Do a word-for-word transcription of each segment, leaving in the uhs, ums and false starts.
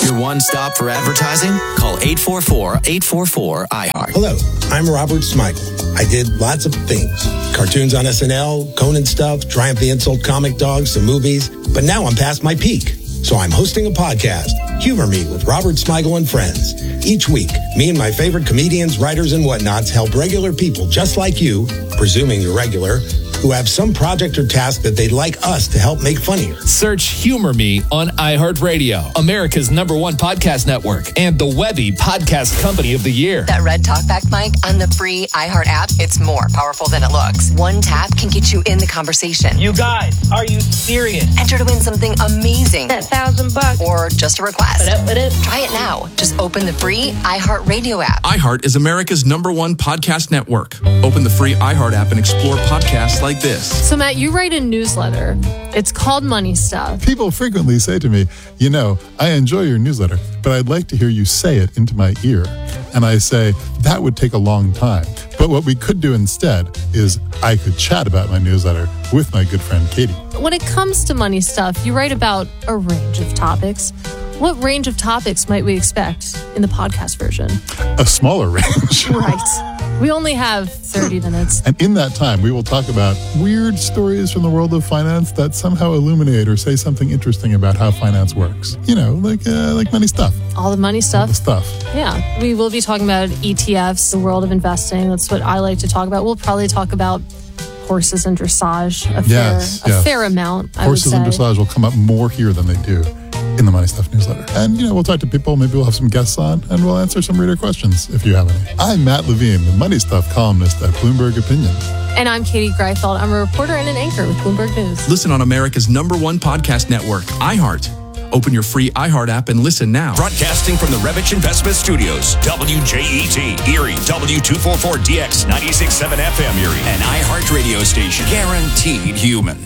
Your one stop for advertising? Call eight four four, eight four four, I heart. Hello, I'm Robert Smigel. I did lots of things. Cartoons on S N L, Conan stuff, Triumph the Insult comic dogs, some movies. But now I'm past my peak. So I'm hosting a podcast, Humor Me with Robert Smigel and Friends. Each week, me and my favorite comedians, writers, and whatnots help regular people just like you, presuming you're regular, who have some project or task that they'd like us to help make funnier. Search Humor Me on iHeartRadio, America's number one podcast network, and the Webby Podcast Company of the Year. That red talkback mic on the free iHeart app, it's more powerful than it looks. One tap can get you in the conversation. You guys, are you serious? Enter to win something amazing. That thousand bucks. Or just a request. What up, what up? Try it now. Just open the free iHeartRadio app. iHeart is America's number one podcast network. Open the free iHeart app and explore podcasts like this. So, Matt, you write a newsletter. It's called Money Stuff. People frequently say to me, you know, I enjoy your newsletter, but I'd like to hear you say it into my ear. And I say, that would take a long time. But what we could do instead is I could chat about my newsletter with my good friend Katie. When it comes to Money Stuff, you write about a range of topics. What range of topics might we expect in the podcast version? A smaller range. Right. We only have thirty minutes. And in that time, we will talk about weird stories from the world of finance that somehow illuminate or say something interesting about how finance works. You know, like uh, like money stuff. All the money stuff. All the stuff. Yeah. We will be talking about E T Fs, the world of investing. That's what I like to talk about. We'll probably talk about horses and dressage a yes, fair, yes. a fair amount, I Horses would say. and dressage will come up more here than they do in the Money Stuff newsletter. And, you know, we'll talk to people, maybe we'll have some guests on, and we'll answer some reader questions if you have any. I'm Matt Levine, the Money Stuff columnist at Bloomberg Opinion. And I'm Katie Greifeld. I'm a reporter and an anchor with Bloomberg News. Listen on America's number one podcast network, iHeart. Open your free iHeart app and listen now. Broadcasting from the Revich Investment Studios, W J E T, Erie, W two forty-four D X, ninety-six point seven F M Erie, an iHeart radio station. Guaranteed human.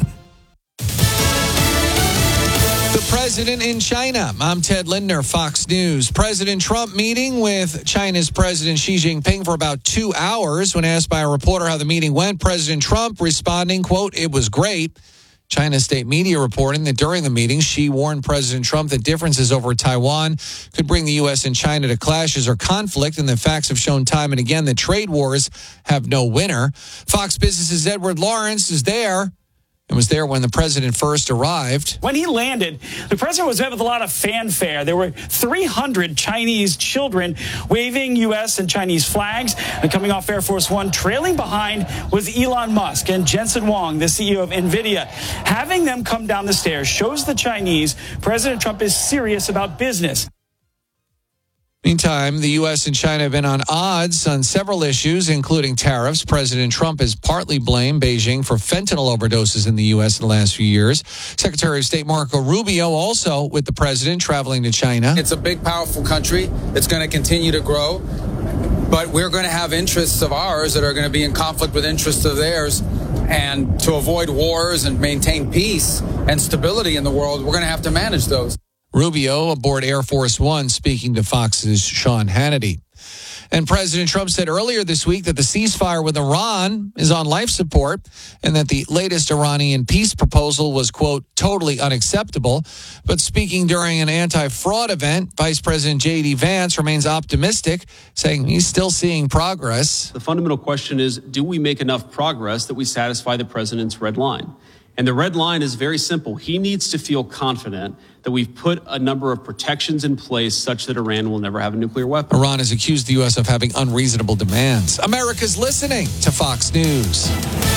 The president in China. I'm Ted Lindner, Fox News. President Trump meeting with China's President Xi Jinping for about two hours. When asked by a reporter how the meeting went, President Trump responding, quote, "It was great." China state media reporting that during the meeting, Xi warned President Trump that differences over Taiwan could bring the U S and China to clashes or conflict, and the facts have shown time and again that trade wars have no winner. Fox Business's Edward Lawrence is there and was there when the president first arrived. When he landed, the president was met with a lot of fanfare. There were three hundred Chinese children waving U S and Chinese flags and coming off Air Force One. Trailing behind was Elon Musk and Jensen Huang, the C E O of NVIDIA. Having them come down the stairs shows the Chinese President Trump is serious about business. Meantime, the U S and China have been on odds on several issues, including tariffs. President Trump has partly blamed Beijing for fentanyl overdoses in the U S in the last few years. Secretary of State Marco Rubio also with the president traveling to China. It's a big, powerful country. It's going to continue to grow. But we're going to have interests of ours that are going to be in conflict with interests of theirs. And to avoid wars and maintain peace and stability in the world, we're going to have to manage those. Rubio aboard Air Force One speaking to Fox's Sean Hannity. And President Trump said earlier this week that the ceasefire with Iran is on life support and that the latest Iranian peace proposal was, quote, totally unacceptable. But speaking during an anti-fraud event, Vice President J D Vance remains optimistic, saying he's still seeing progress. The fundamental question is, do we make enough progress that we satisfy the president's red line? And the red line is very simple. He needs to feel confident that we've put a number of protections in place such that Iran will never have a nuclear weapon. Iran has accused the U S of having unreasonable demands. America's listening to Fox News.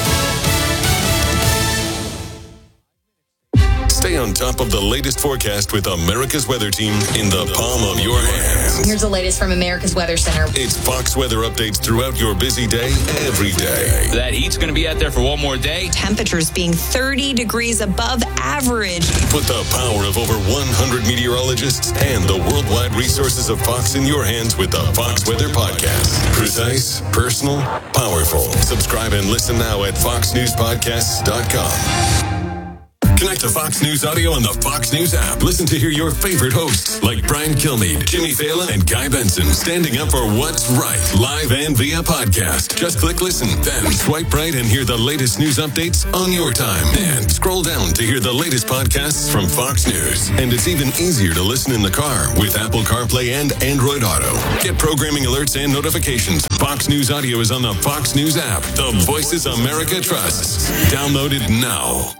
Stay on top of the latest forecast with America's Weather Team in the palm of your hands. Here's the latest from America's Weather Center. It's Fox weather updates throughout your busy day, every day. That heat's going to be out there for one more day. Temperatures being thirty degrees above average. Put the power of over one hundred meteorologists and the worldwide resources of Fox in your hands with the Fox Weather Podcast. Precise, personal, powerful. Subscribe and listen now at fox news podcasts dot com. Connect to Fox News Audio on the Fox News app. Listen to hear your favorite hosts like Brian Kilmeade, Jimmy Fallon, and Guy Benson standing up for what's right, live and via podcast. Just click listen, then swipe right and hear the latest news updates on your time. And scroll down to hear the latest podcasts from Fox News. And it's even easier to listen in the car with Apple CarPlay and Android Auto. Get programming alerts and notifications. Fox News Audio is on the Fox News app. The voices America trusts. Download it now.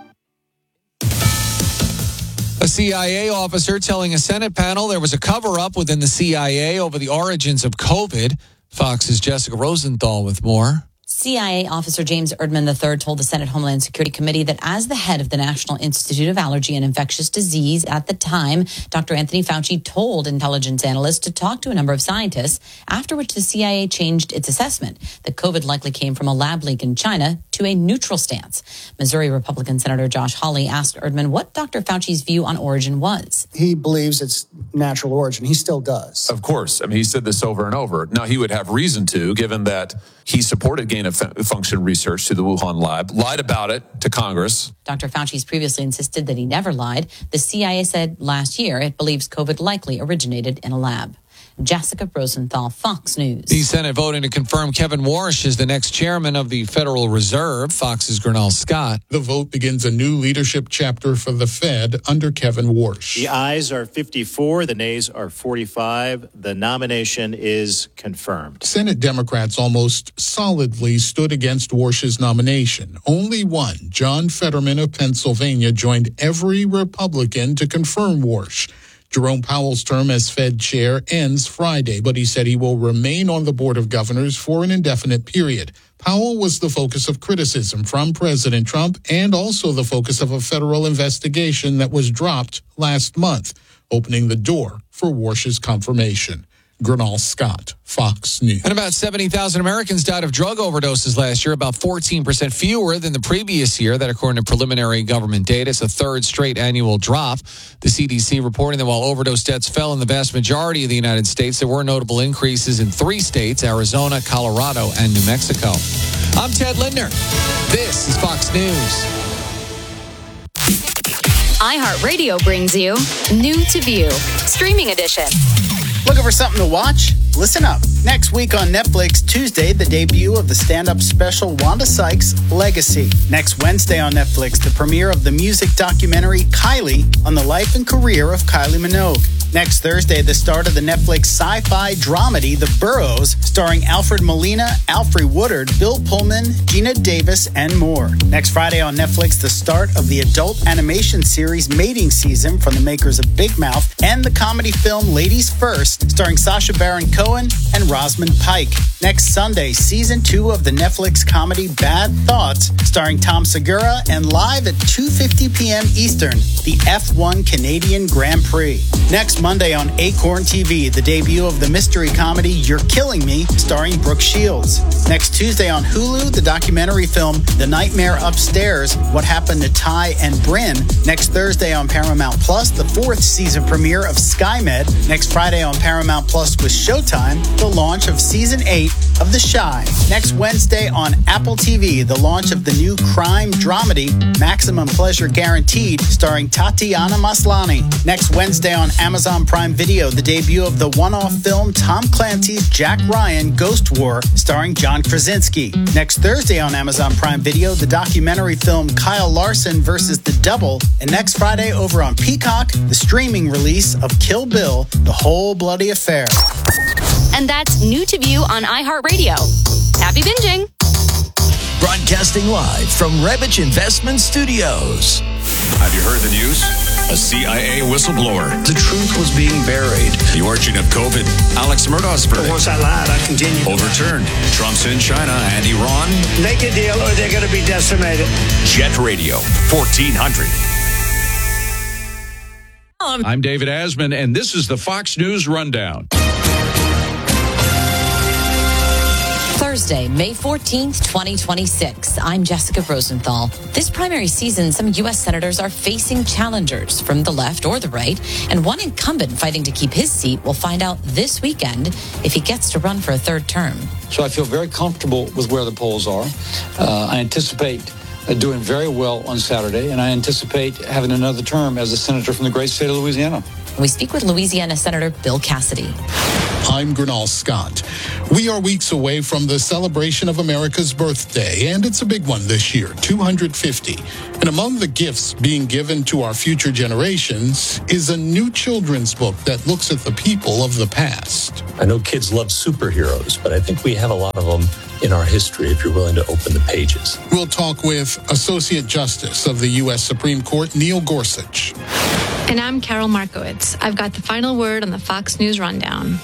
A C I A officer telling a Senate panel there was a cover-up within the C I A over the origins of COVID. Fox's Jessica Rosenthal with more. C I A Officer James Erdman the third told the Senate Homeland Security Committee that as the head of the National Institute of Allergy and Infectious Disease at the time, Doctor Anthony Fauci told intelligence analysts to talk to a number of scientists, after which the C I A changed its assessment that COVID likely came from a lab leak in China to a neutral stance. Missouri Republican Senator Josh Hawley asked Erdman what Doctor Fauci's view on origin was. He believes it's natural origin. He still does. Of course. I mean, he said this over and over. Now, he would have reason to, given that he supported gain of function research to the Wuhan lab, lied about it to Congress. Doctor Fauci's previously insisted that he never lied. The C I A said last year it believes COVID likely originated in a lab. Jessica Rosenthal, Fox News. The Senate voting to confirm Kevin Warsh as the next chairman of the Federal Reserve. Fox's Gernal Scott. The vote begins a new leadership chapter for the Fed under Kevin Warsh. The ayes are fifty-four, the nays are forty-five. The nomination is confirmed. Senate Democrats almost solidly stood against Warsh's nomination. Only one, John Fetterman of Pennsylvania, joined every Republican to confirm Warsh. Jerome Powell's term as Fed chair ends Friday, but he said he will remain on the Board of Governors for an indefinite period. Powell was the focus of criticism from President Trump and also the focus of a federal investigation that was dropped last month, opening the door for Warsh's confirmation. Gernal Scott, Fox News. And about seventy thousand Americans died of drug overdoses last year, about fourteen percent fewer than the previous year. That according to preliminary government data. It's a third straight annual drop. The C D C reporting that while overdose deaths fell in the vast majority of the United States, there were notable increases in three states, Arizona, Colorado, and New Mexico. I'm Ted Lindner. This is Fox News. iHeartRadio brings you New to View, Streaming Edition. Looking for something to watch? Listen up. Next week on Netflix, Tuesday, the debut of the stand-up special Wanda Sykes' Legacy. Next Wednesday on Netflix, the premiere of the music documentary Kylie on the life and career of Kylie Minogue. Next Thursday, the start of the Netflix sci-fi dramedy The Burrows, starring Alfred Molina, Alfre Woodard, Bill Pullman, Gina Davis, and more. Next Friday on Netflix, the start of the adult animation series Mating Season from the makers of Big Mouth and the comedy film Ladies First, starring Sacha Baron Cohen and Rosamund Pike. Next Sunday, season two of the Netflix comedy Bad Thoughts, starring Tom Segura, and live at two fifty p.m. Eastern, the F one Canadian Grand Prix. Next Monday on Acorn T V, the debut of the mystery comedy You're Killing Me, starring Brooke Shields. Next Tuesday on Hulu, the documentary film The Nightmare Upstairs, What Happened to Ty and Bryn. Next Thursday on Paramount Plus, the fourth season premiere of SkyMed. Next Friday on Paramount Plus with Showtime, the launch of season eight of The Chi. Next Wednesday on Apple T V, the launch of the new crime dramedy Maximum Pleasure Guaranteed, starring Tatiana Maslany. Next Wednesday on Amazon Prime Video, the debut of the one-off film Tom Clancy's Jack Ryan Ghost War, starring John Krasinski. Next Thursday on Amazon Prime Video, the documentary film Kyle Larson versus the Double. And next Friday over on Peacock, the streaming release of Kill Bill, The Whole Bloody Affair. And that's New to View on iHeartRadio. Happy binging. Broadcasting live from Revich Investment Studios. Have you heard the news? A C I A whistleblower. The truth was being buried. The origin of COVID. Alex Murdaugh's verdict. Once I lied, I continue. Overturned. Trump's in China and Iran. Make a deal or they're going to be decimated. Jet Radio, fourteen hundred. I'm David Asman, and this is the Fox News Rundown. Thursday, May fourteenth, twenty twenty-six. I'm Jessica Rosenthal. This primary season, some U S senators are facing challengers from the left or the right, and one incumbent fighting to keep his seat will find out this weekend if he gets to run for a third term. So I feel very comfortable with where the polls are. Uh, I anticipate uh, doing very well on Saturday, and I anticipate having another term as a senator from the great state of Louisiana. We speak with Louisiana Senator Bill Cassidy. I'm Gernal Scott. We are weeks away from the celebration of America's birthday, and it's a big one this year, two hundred fifty. And among the gifts being given to our future generations is a new children's book that looks at the people of the past. I know kids love superheroes, but I think we have a lot of them in our history if you're willing to open the pages. We'll talk with Associate Justice of the U S Supreme Court, Neil Gorsuch. And I'm Carol Markowitz. I've got the final word on the Fox News Rundown.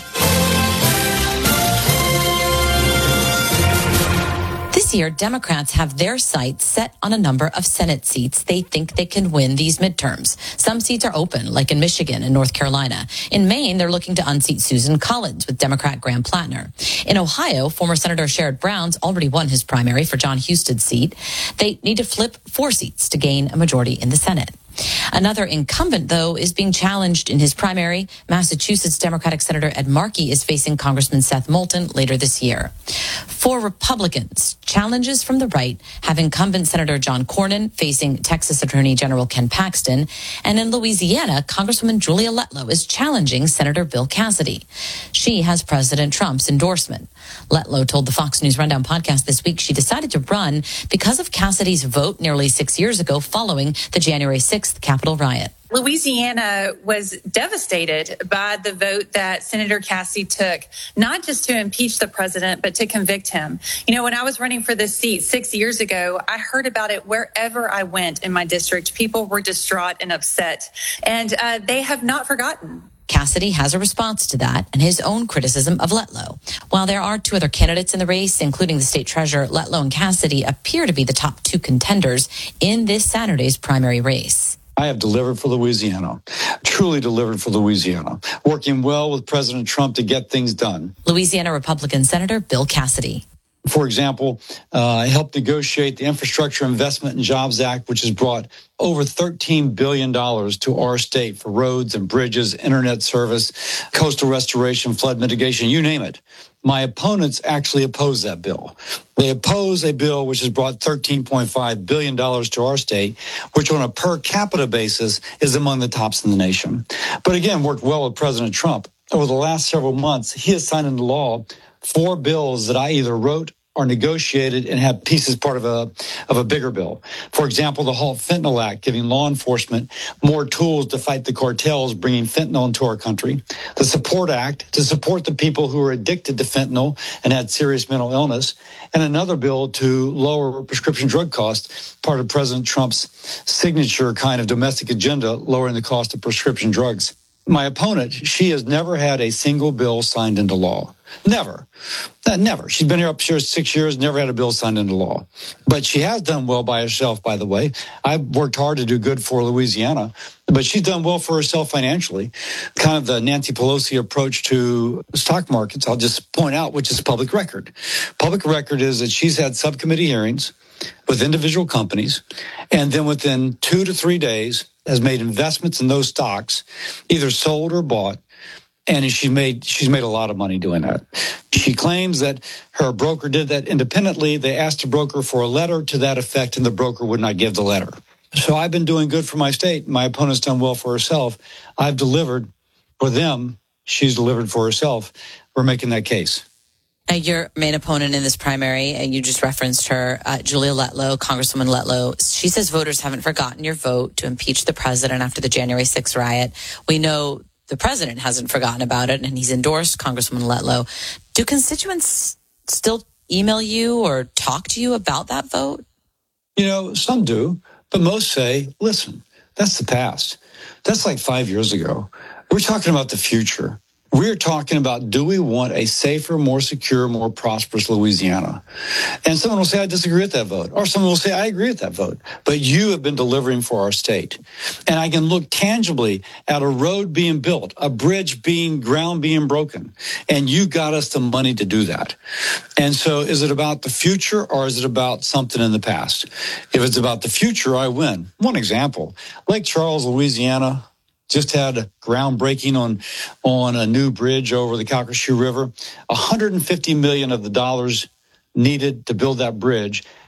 This year, Democrats have their sights set on a number of Senate seats they think they can win these midterms. Some seats are open, like in Michigan and North Carolina. In Maine, they're looking to unseat Susan Collins with Democrat Graham Plattner. In Ohio, former Senator Sherrod Brown's already won his primary for John Huston's seat. They need to flip four seats to gain a majority in the Senate. Another incumbent, though, is being challenged in his primary. Massachusetts Democratic Senator Ed Markey is facing Congressman Seth Moulton later this year. For Republicans, challenges from the right have incumbent Senator John Cornyn facing Texas Attorney General Ken Paxton. And in Louisiana, Congresswoman Julia Letlow is challenging Senator Bill Cassidy. She has President Trump's endorsement. Letlow told the Fox News Rundown podcast this week she decided to run because of Cassidy's vote nearly six years ago following the January sixth Capitol riot. Louisiana was devastated by the vote that Senator Cassidy took, not just to impeach the president, but to convict him. You know, when I was running for this seat six years ago, I heard about it wherever I went in my district. People were distraught and upset, and uh, they have not forgotten. Cassidy has a response to that and his own criticism of Letlow. While there are two other candidates in the race, including the state treasurer, Letlow and Cassidy appear to be the top two contenders in this Saturday's primary race. I have delivered for Louisiana, truly delivered for Louisiana, working well with President Trump to get things done. Louisiana Republican Senator Bill Cassidy. For example, uh, I helped negotiate the Infrastructure Investment and Jobs Act, which has brought over thirteen billion dollars to our state for roads and bridges, internet service, coastal restoration, flood mitigation, you name it. My opponents actually oppose that bill. They oppose a bill which has brought thirteen point five billion dollars to our state, which on a per capita basis is among the tops in the nation. But again, worked well with President Trump. Over the last several months, he has signed into law four bills that I either wrote or negotiated and have pieces part of a of a bigger bill. For example, the Halt Fentanyl Act, giving law enforcement more tools to fight the cartels bringing fentanyl into our country. The Support Act, to support the people who are addicted to fentanyl and had serious mental illness. And another bill to lower prescription drug costs, part of President Trump's signature kind of domestic agenda, lowering the cost of prescription drugs. My opponent, she has never had a single bill signed into law. Never. Uh, never. She's been here up here six years, never had a bill signed into law. But she has done well by herself, by the way. I've worked hard to do good for Louisiana, but she's done well for herself financially. Kind of the Nancy Pelosi approach to stock markets, I'll just point out, which is public record. Public record is that she's had subcommittee hearings with individual companies, and then within two to three days has made investments in those stocks, either sold or bought. And she made she's made a lot of money doing that. She claims that her broker did that independently. They asked the broker for a letter to that effect, and the broker would not give the letter. So I've been doing good for my state. My opponent's done well for herself. I've delivered for them. She's delivered for herself. We're making that case. Uh, your main opponent in this primary, and you just referenced her, uh, Julia Letlow, Congresswoman Letlow. She says voters haven't forgotten your vote to impeach the president after the January sixth riot. We know the president hasn't forgotten about it, and he's endorsed Congresswoman Letlow. Do constituents still email you or talk to you about that vote? You know, some do, but most say, listen, that's the past. That's like five years ago. We're talking about the future. We're talking about, do we want a safer, more secure, more prosperous Louisiana? And someone will say, I disagree with that vote. Or someone will say, I agree with that vote. But you have been delivering for our state. And I can look tangibly at a road being built, a bridge being, ground being broken. And you got us the money to do that. And so is it about the future or is it about something in the past? If it's about the future, I win. One example, Lake Charles, Louisiana, just had a groundbreaking on on a new bridge over the Calcasieu River. one hundred fifty million dollars of the dollars needed to build that bridge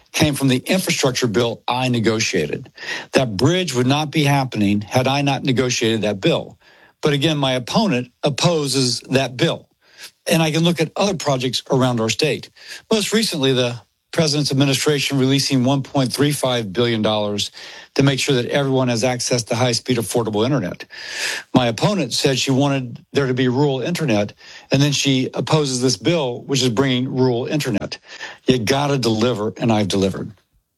came from the infrastructure bill I negotiated. That bridge would not be happening had I not negotiated that bill. But again, my opponent opposes that bill. And I can look at other projects around our state. Most recently, the President's administration releasing one point three five billion dollars to make sure that everyone has access to high-speed, affordable internet. My opponent said she wanted there to be rural internet, and then she opposes this bill, which is bringing rural internet. You got to deliver, and I've delivered.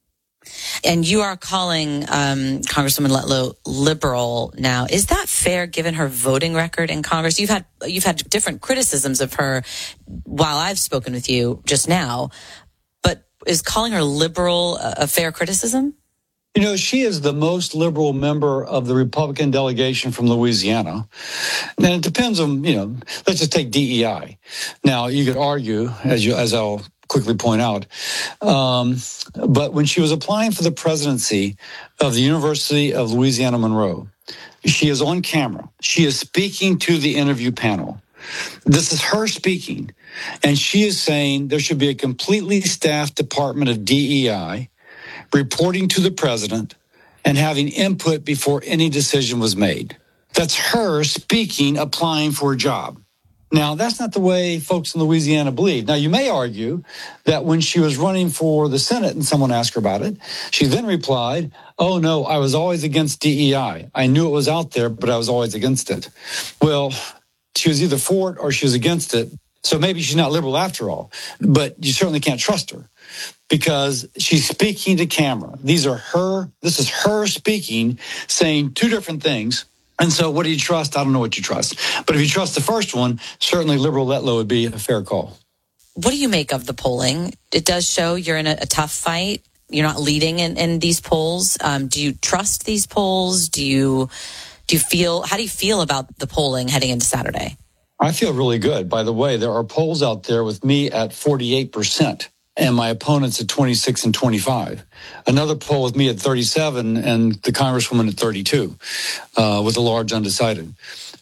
And you are calling um, Congresswoman Letlow liberal now. Is that fair, given her voting record in Congress? You've had you've had different criticisms of her while I've spoken with you just now. Is calling her liberal a fair criticism? You know, she is the most liberal member of the Republican delegation from Louisiana. And it depends on, you know, let's just take D E I. Now, you could argue, as you, as I'll quickly point out, um, but when she was applying for the presidency of the University of Louisiana Monroe, she is on camera. She is speaking to the interview panel. This is her speaking, and she is saying there should be a completely staffed Department of D E I reporting to the president and having input before any decision was made. That's her speaking, applying for a job. Now, that's not the way folks in Louisiana believe. Now, you may argue that when she was running for the Senate and someone asked her about it, she then replied, oh, no, I was always against D E I. I knew it was out there, but I was always against it. Well, she was either for it or she was against it. So maybe she's not liberal after all, but you certainly can't trust her because she's speaking to camera. These are her, this is her speaking, saying two different things. And so what do you trust? I don't know what you trust. But if you trust the first one, certainly liberal Letlow would be a fair call. What do you make of the polling? It does show you're in a, a tough fight. You're not leading in, in these polls. Um, do you trust these polls? Do you... Do you feel, how do you feel about the polling heading into Saturday? I feel really good. By the way, there are polls out there with me at forty-eight percent and my opponents at twenty-six and twenty-five. Another poll with me at thirty-seven and the Congresswoman at thirty-two, uh, with a large undecided.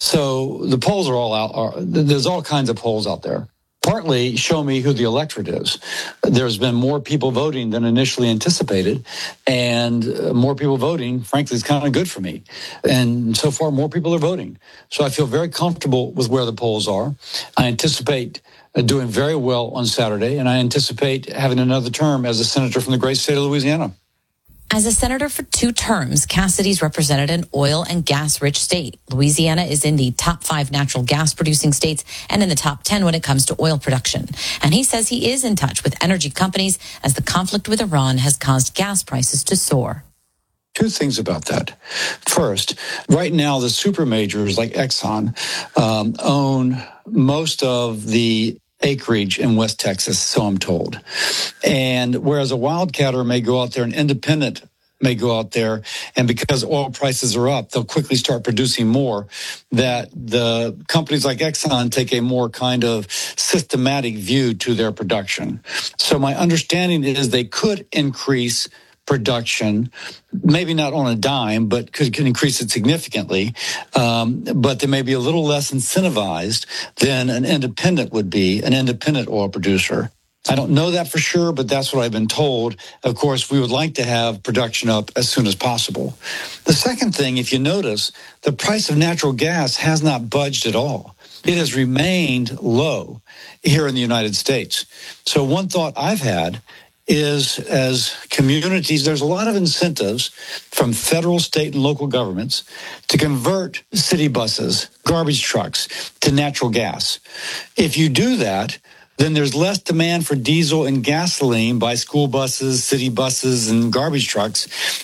So the polls are all out. Are, there's all kinds of polls out there. Partly show me who the electorate is. There's been more people voting than initially anticipated, and more people voting, frankly, is kind of good for me. And so far, more people are voting. So I feel very comfortable with where the polls are. I anticipate doing very well on Saturday, and I anticipate having another term as a senator from the great state of Louisiana. As a senator for two terms, Cassidy's represented an oil and gas-rich state. Louisiana is in the top five natural gas-producing states and in the top ten when it comes to oil production. And he says he is in touch with energy companies as the conflict with Iran has caused gas prices to soar. Two things about that. First, right now, the super majors like Exxon um, own most of the acreage in West Texas, so I'm told. And whereas a wildcatter may go out there, an independent may go out there, and because oil prices are up, they'll quickly start producing more, that the companies like Exxon take a more kind of systematic view to their production. So my understanding is they could increase production, maybe not on a dime, but could, could increase it significantly. Um, but they may be a little less incentivized than an independent would be, an independent oil producer. I don't know that for sure, but that's what I've been told. Of course, we would like to have production up as soon as possible. The second thing, if you notice, the price of natural gas has not budged at all. It has remained low here in the United States. So one thought I've had is, as communities, there's a lot of incentives from federal, state, and local governments to convert city buses, garbage trucks, to natural gas. If you do that, then there's less demand for diesel and gasoline by school buses, city buses, and garbage trucks,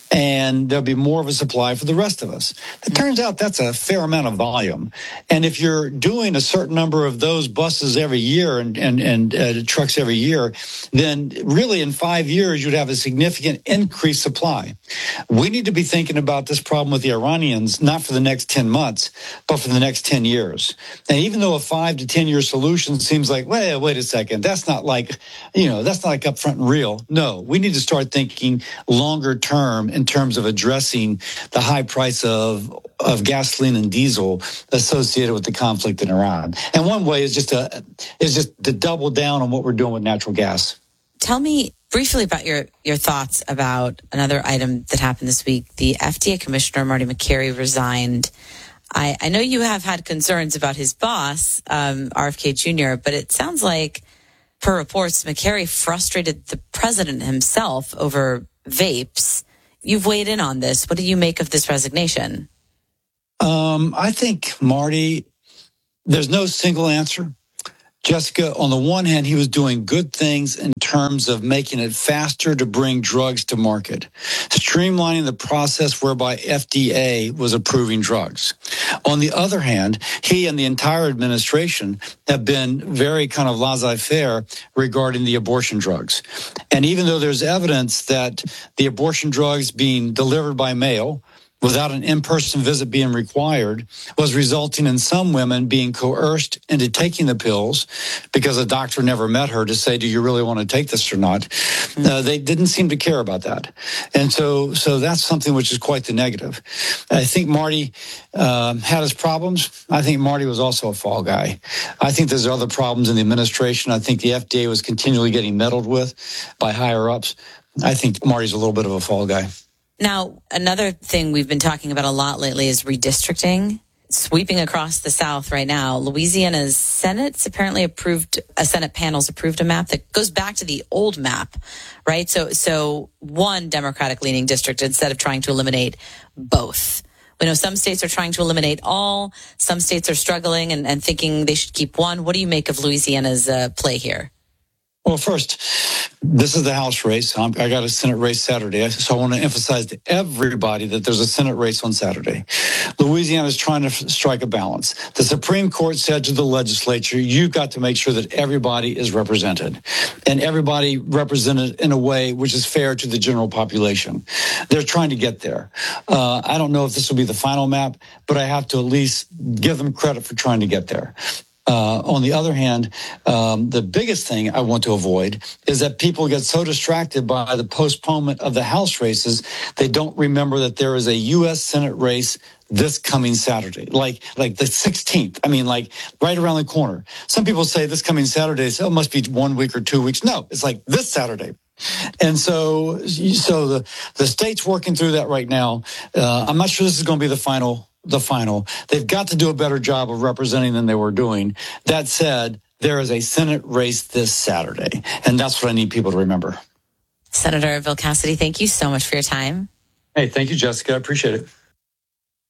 and there'll be more of a supply for the rest of us. It turns out that's a fair amount of volume. And if you're doing a certain number of those buses every year and, and, and uh, trucks every year, then really in five years, you'd have a significant increased supply. We need to be thinking about this problem with the Iranians, not for the next ten months, but for the next ten years. And even though a five to ten year solution seems like, wait, wait a second, that's not like, you know, that's not like upfront and real. No, we need to start thinking longer term in terms of addressing the high price of of gasoline and diesel associated with the conflict in Iran. And one way is just to is just to double down on what we're doing with natural gas. Tell me briefly about your, your thoughts about another item that happened this week. The F D A Commissioner, Marty Makary, resigned. I, I know you have had concerns about his boss, um, R F K Junior, but it sounds like, per reports, Makary frustrated the president himself over vapes. You've weighed in on this. What do you make of this resignation? Um, I think, Marty, there's no single answer. Jessica, on the one hand, he was doing good things in terms of making it faster to bring drugs to market, streamlining the process whereby F D A was approving drugs. On the other hand, he and the entire administration have been very kind of laissez-faire regarding the abortion drugs. And even though there's evidence that the abortion drugs being delivered by mail without an in-person visit being required was resulting in some women being coerced into taking the pills because a doctor never met her to say, do you really want to take this or not? Mm-hmm. Uh, they didn't seem to care about that. And so so that's something which is quite the negative. I think Marty um, had his problems. I think Marty was also a fall guy. I think there's other problems in the administration. I think the F D A was continually getting meddled with by higher-ups. I think Marty's a little bit of a fall guy. Now, another thing we've been talking about a lot lately is redistricting. Sweeping across the South right now, Louisiana's Senate's apparently approved, a Senate panel's approved a map that goes back to the old map, right? So, so one Democratic-leaning district instead of trying to eliminate both. We know some states are trying to eliminate all. Some states are struggling and, and thinking they should keep one. What do you make of Louisiana's uh, play here? Well, first, this is the House race. I'm, I got a Senate race Saturday, so I want to emphasize to everybody that there's a Senate race on Saturday. Louisiana is trying to f- strike a balance. The Supreme Court said to the legislature, you've got to make sure that everybody is represented, and everybody represented in a way which is fair to the general population. They're trying to get there. Uh, I don't know if this will be the final map, but I have to at least give them credit for trying to get there. Uh, on the other hand, um, the biggest thing I want to avoid is that people get so distracted by the postponement of the House races, they don't remember that there is a U S Senate race this coming Saturday, like like the sixteenth. I mean, like right around the corner. Some people say this coming Saturday, so it must be one week or two weeks. No, it's like this Saturday. And so, so the, the state's working through that right now. Uh, I'm not sure this is going to be the final the final. They've got to do a better job of representing than they were doing. That said, there is a Senate race this Saturday, and that's what I need people to remember. Senator Bill Cassidy, thank you so much for your time. Hey, thank you, Jessica. I appreciate it.